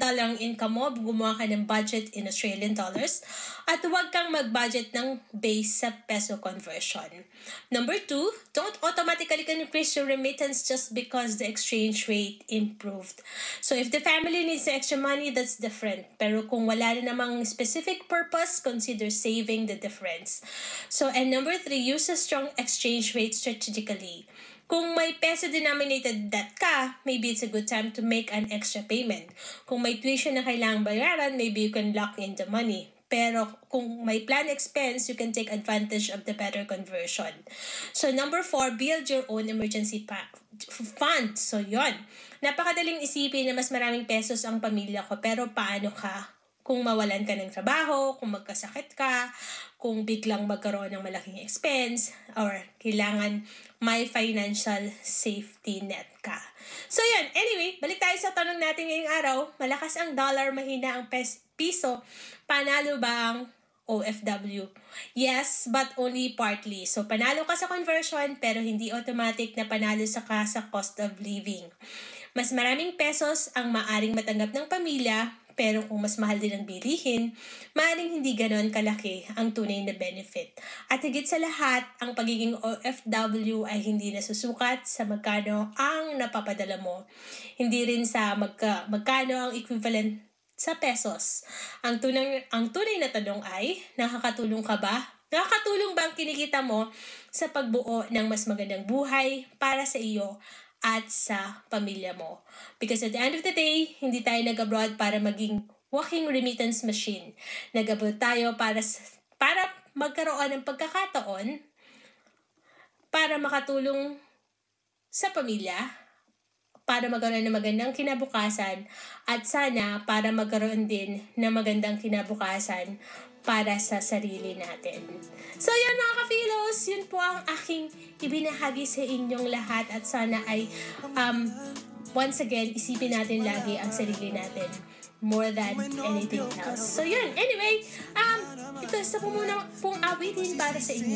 dollar ang income mo, gumawa ka ng budget in Australian dollars, at huwag kang mag-budget ng base sa peso conversion. Number 2, don't automatically increase your remittance just because the exchange rate improved. So if the family needs the extra money, that's different. Pero kung wala na namang specific purpose, consider saving the difference. So, and number 3, use a strong exchange rate strategically. Kung may peso-denominated debt ka, maybe it's a good time to make an extra payment. Kung may tuition na kailangang bayaran, maybe you can lock in the money. Pero kung may planned expense, you can take advantage of the better conversion. So number 4, build your own emergency fund. So yon. Napakadaling isipin na mas maraming pesos ang pamilya ko, pero paano ka kung mawalan ka ng trabaho, kung magkasakit ka, kung biglang magkaroon ng malaking expense, or kailangan may financial safety net ka. So yun, anyway, balik tayo sa tanong natin ngayong araw. Malakas ang dollar, mahina ang piso. Panalo ba ang OFW? Yes, but only partly. So panalo ka sa conversion, pero hindi automatic na panalo sa cost of living. Mas maraming pesos ang maaring matanggap ng pamilya, pero kung mas mahal din ang bilihin, maaaring hindi ganon kalaki ang tunay na benefit. At higit sa lahat, ang pagiging OFW ay hindi nasusukat sa magkano ang napapadala mo. Hindi rin sa magkano ang equivalent sa pesos. Ang tunay na tanong ay, nakakatulong ka ba? Nakakatulong ba ang kinikita mo sa pagbuo ng mas magandang buhay para sa iyo at sa pamilya mo? Because at the end of the day, hindi tayo nag-abroad para maging walking remittance machine. Nag-abroad tayo para magkaroon ng pagkakataon para makatulong sa pamilya, para magkaroon ng magandang kinabukasan, at sana para magkaroon din ng magandang kinabukasan para sa sarili natin. So yan mga ka-philos, yun po ang aking ibinahagi sa inyong lahat, at sana ay once again, isipin natin lagi ang sarili natin more than anything else. So yun, anyway, ito sa muna pong awitin para sa inyo.